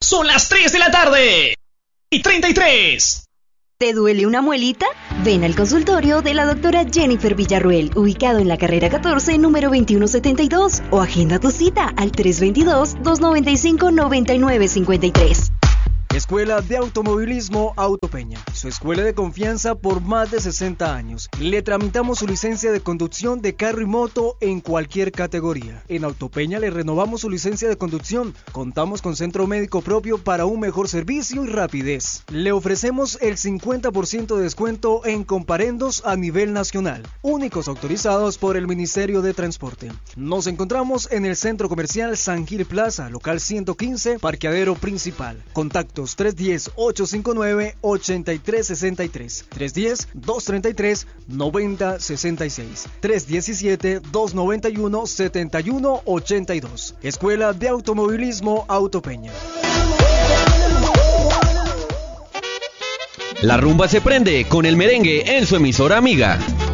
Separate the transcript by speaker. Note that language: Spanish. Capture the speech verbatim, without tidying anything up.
Speaker 1: Son las tres de la tarde y treinta y tres.
Speaker 2: ¿Te duele una muelita? Ven al consultorio de la doctora Jennifer Villarruel, ubicado en la carrera catorce, número veintiuno setenta y dos, o agenda tu cita al tres dos dos, dos nueve cinco, nueve nueve cinco tres.
Speaker 3: Escuela de Automovilismo Autopeña, su escuela de confianza por más de sesenta años. Le tramitamos su licencia de conducción de carro y moto en cualquier categoría. En Autopeña le renovamos su licencia de conducción. Contamos con centro médico propio para un mejor servicio y rapidez. Le ofrecemos el cincuenta por ciento de descuento en comparendos a nivel nacional, únicos autorizados por el Ministerio de Transporte. Nos encontramos en el Centro Comercial San Gil Plaza, local ciento quince, parqueadero principal. Contactos tres uno cero, ocho cinco nueve, ocho tres seis tres, tres uno cero, dos tres tres, nueve cero seis seis, tres uno siete, dos nueve uno, siete uno ocho dos. Escuela de Automovilismo Autopeña.
Speaker 4: La rumba se prende con el merengue en su emisora amiga.